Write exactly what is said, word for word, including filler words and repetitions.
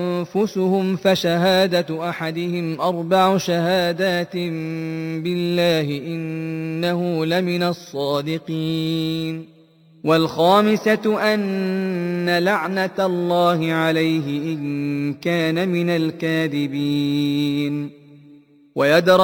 أنفسهم فشهادة أحدهم أربع شهادات بالله إنه لمن الصادقين والخامسة أن لعنة الله عليه إن كان من الكاذبين ويدرأ